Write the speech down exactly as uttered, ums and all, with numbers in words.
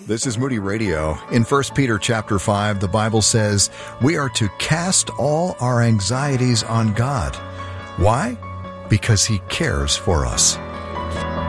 This is Moody Radio. In First Peter chapter five, the Bible says, we are to cast all our anxieties on God. Why? Because He cares for us.